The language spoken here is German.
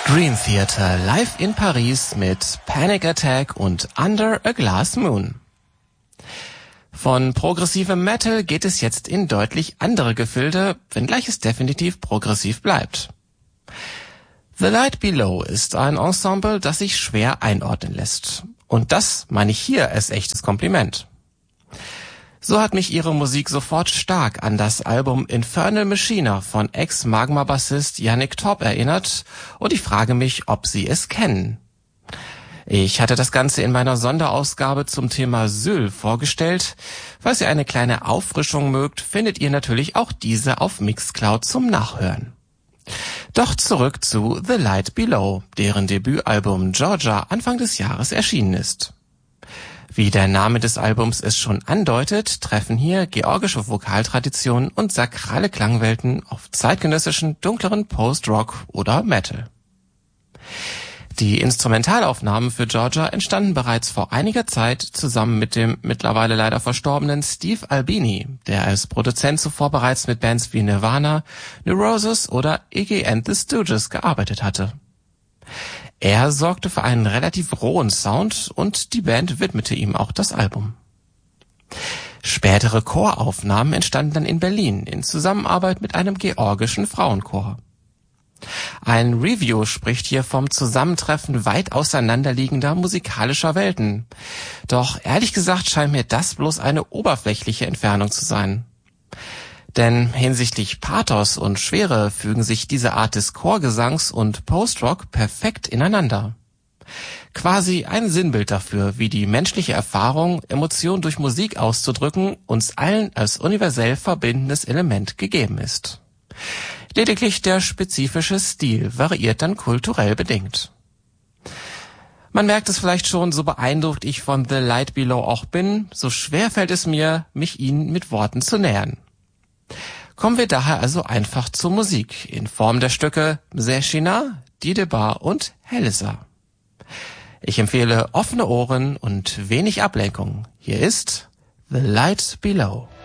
Dream Theater live in Paris mit Panic Attack und Under a Glass Moon. Von progressivem Metal geht es jetzt in deutlich andere Gefilde, wenngleich es definitiv progressiv bleibt. The Light Below ist ein Ensemble, das sich schwer einordnen lässt. Und das meine ich hier als echtes Kompliment. So hat mich ihre Musik sofort stark an das Album Infernal Machina von Ex-Magma-Bassist Yannick Torp erinnert und ich frage mich, ob Sie es kennen. Ich hatte das Ganze in meiner Sonderausgabe zum Thema Syl vorgestellt. Falls ihr eine kleine Auffrischung mögt, findet ihr natürlich auch diese auf Mixcloud zum Nachhören. Doch zurück zu The Light Below, deren Debütalbum Georgia Anfang des Jahres erschienen ist. Wie der Name des Albums es schon andeutet, treffen hier georgische Vokaltraditionen und sakrale Klangwelten auf zeitgenössischen, dunkleren Post-Rock oder Metal. Die Instrumentalaufnahmen für Georgia entstanden bereits vor einiger Zeit zusammen mit dem mittlerweile leider verstorbenen Steve Albini, der als Produzent zuvor bereits mit Bands wie Nirvana, Neurosis oder Iggy and the Stooges gearbeitet hatte. Er sorgte für einen relativ rohen Sound und die Band widmete ihm auch das Album. Spätere Choraufnahmen entstanden dann in Berlin in Zusammenarbeit mit einem georgischen Frauenchor. Ein Review spricht hier vom Zusammentreffen weit auseinanderliegender musikalischer Welten. Doch ehrlich gesagt scheint mir das bloß eine oberflächliche Entfernung zu sein. Denn hinsichtlich Pathos und Schwere fügen sich diese Art des Chorgesangs und Post-Rock perfekt ineinander. Quasi ein Sinnbild dafür, wie die menschliche Erfahrung, Emotionen durch Musik auszudrücken, uns allen als universell verbindendes Element gegeben ist. Lediglich der spezifische Stil variiert dann kulturell bedingt. Man merkt es vielleicht schon, so beeindruckt ich von The Light Below auch bin, so schwer fällt es mir, mich ihnen mit Worten zu nähern. Kommen wir daher also einfach zur Musik in Form der Stücke Zeshina, Didebar und Helisa. Ich empfehle offene Ohren und wenig Ablenkung. Hier ist The Light Below.